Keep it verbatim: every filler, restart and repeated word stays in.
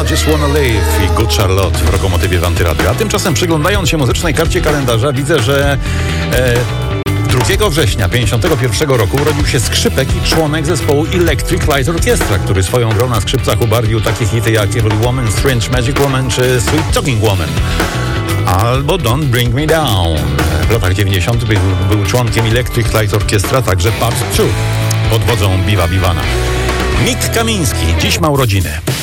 I Just Wanna Live i Good Charlotte w Lokomotywie w Antyradio. A tymczasem, przyglądając się muzycznej karcie kalendarza, widzę, że e, drugiego września pięćdziesiątego pierwszego roku urodził się skrzypek i członek zespołu Electric Light Orchestra, który swoją grą na skrzypcach ubarwił takie hity jak Evil Woman, Strange Magic Woman czy Sweet Talking Woman. Albo Don't Bring Me Down. W latach dziewięćdziesiątych był, był członkiem Electric Light Orchestra, także Part dwa pod wodzą Biwa Biwana. Mick Kamiński dziś ma urodziny.